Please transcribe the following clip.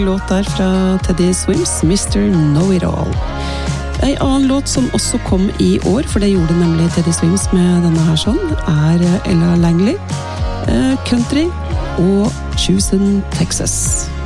Låt der fra Teddy Swims, Mr. Know-It-All. En annen låt som også kom i år, for det gjorde nemlig Teddy Swims med denne her sånn, Ella Langley, Country og Houston, Texas.